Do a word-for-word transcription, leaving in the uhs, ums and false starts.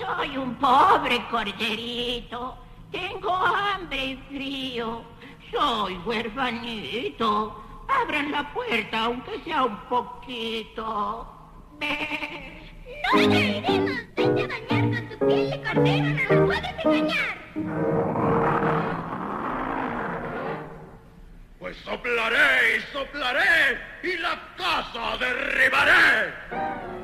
Soy un pobre corderito. Tengo hambre y frío. Soy huerfanito. Abran la puerta, aunque sea un poquito. ¡Ve! ¡No te iremos! ¡Vete a bañar con tu piel de cordero! ¡No nos puedes engañar! Pues soplaré y soplaré y la casa derribaré.